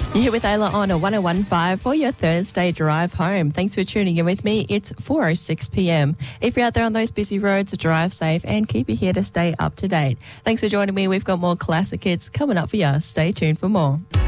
You're here with Ayla on a 101.5 for your Thursday drive home. Thanks for tuning in with me. It's 4:06 p.m. If you're out there on those busy roads, drive safe and keep your here to stay up to date. Thanks for joining me. We've got more classic hits coming up for you. Stay tuned for more.